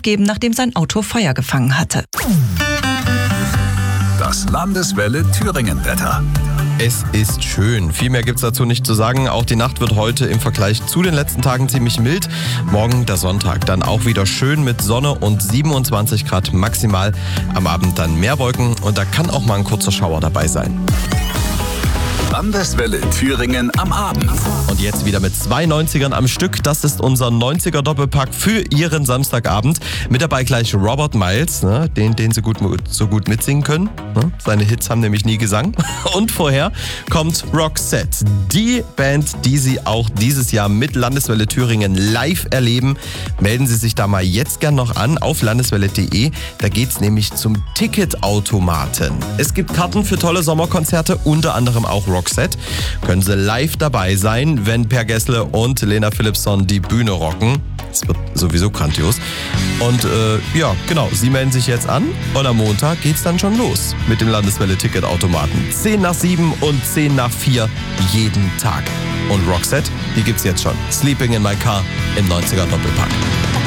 aufgeben, nachdem sein Auto Feuer gefangen hatte. Das Landeswelle Thüringen-Wetter. Es ist schön. Viel mehr gibt's dazu nicht zu sagen. Auch die Nacht wird heute im Vergleich zu den letzten Tagen ziemlich mild. Morgen der Sonntag dann auch wieder schön mit Sonne und 27 Grad maximal. Am Abend dann mehr Wolken und da kann auch mal ein kurzer Schauer dabei sein. Landeswelle Thüringen am Abend. Und jetzt wieder mit 2 90ern am Stück. Das ist unser 90er-Doppelpack für Ihren Samstagabend. Mit dabei gleich Robert Miles, ne, den Sie so gut mitsingen können. Ne? Seine Hits haben nämlich nie Gesang. Und vorher kommt Roxette, die Band, die Sie auch dieses Jahr mit Landeswelle Thüringen live erleben. Melden Sie sich da mal jetzt gern noch an auf landeswelle.de. Da geht's nämlich zum Ticketautomaten. Es gibt Karten für tolle Sommerkonzerte, unter anderem auch Roxette. Können Sie live dabei sein, wenn Per Gessle und Lena Philippson die Bühne rocken. Es wird sowieso grandios. Und ja, genau, Sie melden sich jetzt an und am Montag geht's dann schon los mit dem Landeswelle-Ticketautomaten. 10 nach 7 und 10 nach 4 jeden Tag. Und Roxette, die gibt's jetzt schon. Sleeping in my car im 90er Doppelpack.